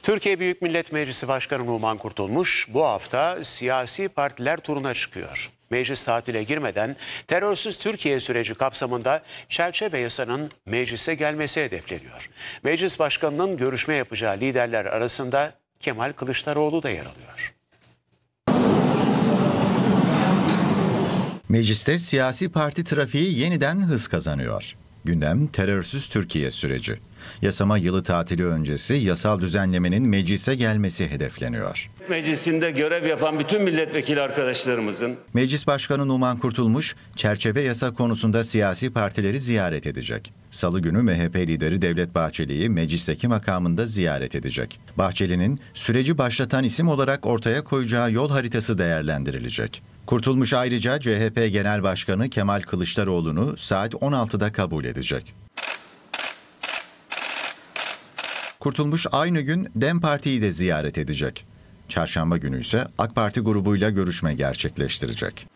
Türkiye Büyük Millet Meclisi Başkanı Numan Kurtulmuş bu hafta siyasi partiler turuna çıkıyor. Meclis tatile girmeden terörsüz Türkiye süreci kapsamında çerçeve yasanın meclise gelmesi hedefleniyor. Meclis Başkanı'nın görüşme yapacağı liderler arasında Kemal Kılıçdaroğlu da yer alıyor. Mecliste siyasi parti trafiği yeniden hız kazanıyor. Gündem terörsüz Türkiye süreci. Yasama yılı tatili öncesi yasal düzenlemenin meclise gelmesi hedefleniyor. Meclisinde görev yapan bütün milletvekili arkadaşlarımızın. Meclis Başkanı Numan Kurtulmuş, çerçeve yasa konusunda siyasi partileri ziyaret edecek. Salı günü MHP lideri Devlet Bahçeli'yi meclisteki makamında ziyaret edecek. Bahçeli'nin süreci başlatan isim olarak ortaya koyacağı yol haritası değerlendirilecek. Kurtulmuş ayrıca CHP Genel Başkanı Kemal Kılıçdaroğlu'nu saat 16'da kabul edecek. Kurtulmuş aynı gün DEM Parti'yi de ziyaret edecek. Çarşamba günü ise AK Parti grubuyla görüşme gerçekleştirecek.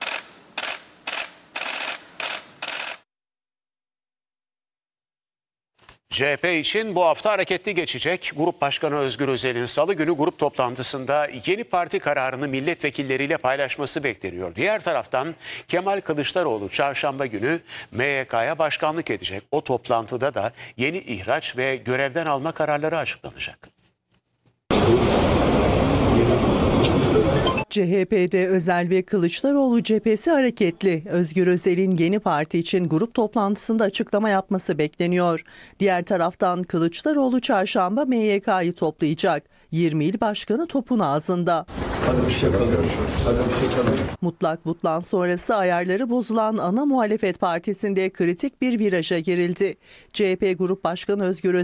CHP için bu hafta hareketli geçecek. Grup Başkanı Özgür Özel'in Salı günü grup toplantısında yeni parti kararını milletvekilleriyle paylaşması bekleniyor. Diğer taraftan Kemal Kılıçdaroğlu çarşamba günü MYK'ya başkanlık edecek. O toplantıda da yeni ihraç ve görevden alma kararları açıklanacak. CHP'de Özel ve Kılıçdaroğlu cephesi hareketli. Özgür Özel'in yeni parti için grup toplantısında açıklama yapması bekleniyor. Diğer taraftan Kılıçdaroğlu çarşamba MYK'yı toplayacak. 20 il başkanı topun ağzında. Mutlak butlan sonrası ayarları bozulan ana muhalefet partisinde kritik bir viraja girildi. CHP Grup Başkanı Özgür Özel